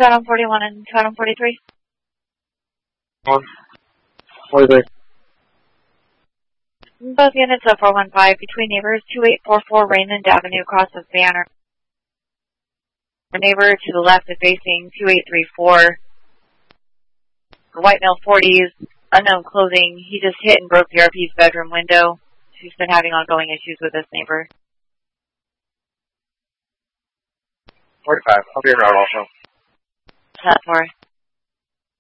Adam 41 and Adam 43. 43. Both units of 415 between neighbors 2844 Raymond Avenue across of Banner. The neighbor to the left is facing 2834. The white male 40s, unknown clothing. He just hit and broke the RP's bedroom window. She's been having ongoing issues with this neighbor. 45. I'll be around also. 10-4.